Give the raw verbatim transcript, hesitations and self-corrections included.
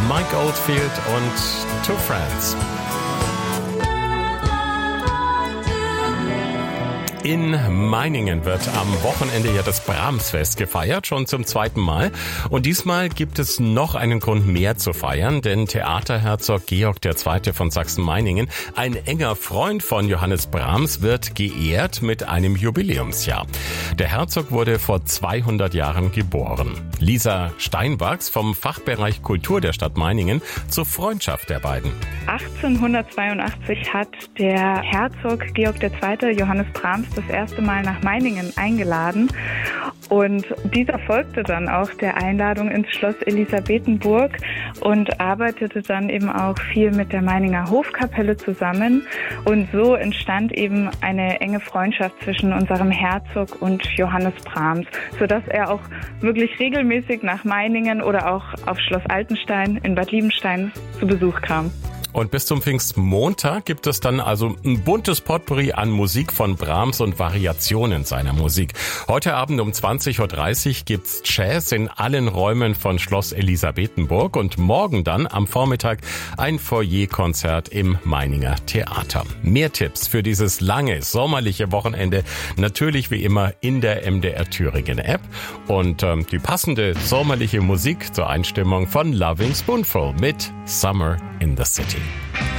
Mike Oldfield und Two Friends. In Meiningen wird am Wochenende ja das Brahmsfest gefeiert, schon zum zweiten Mal. Und diesmal gibt es noch einen Grund mehr zu feiern, denn Theaterherzog Georg der Zweite von Sachsen-Meiningen, ein enger Freund von Johannes Brahms, wird geehrt mit einem Jubiläumsjahr. Der Herzog wurde vor zweihundert Jahren geboren. Lisa Steinwachs vom Fachbereich Kultur der Stadt Meiningen zur Freundschaft der beiden. achtzehnhundertzweiundachtzig hat der Herzog Georg der Zweite Johannes Brahms das erste Mal nach Meiningen eingeladen und dieser folgte dann auch der Einladung ins Schloss Elisabethenburg und arbeitete dann eben auch viel mit der Meininger Hofkapelle zusammen und so entstand eben eine enge Freundschaft zwischen unserem Herzog und Johannes Brahms, sodass er auch wirklich regelmäßig nach Meiningen oder auch auf Schloss Altenstein in Bad Liebenstein zu Besuch kam. Und bis zum Pfingstmontag gibt es dann also ein buntes Potpourri an Musik von Brahms und Variationen seiner Musik. Heute Abend um zwanzig Uhr dreißig gibt's Jazz in allen Räumen von Schloss Elisabethenburg und morgen dann am Vormittag ein Foyerkonzert im Meininger Theater. Mehr Tipps für dieses lange sommerliche Wochenende natürlich wie immer in der M D R Thüringen App und ähm, die passende sommerliche Musik zur Einstimmung von Loving Spoonful mit Summer in the City.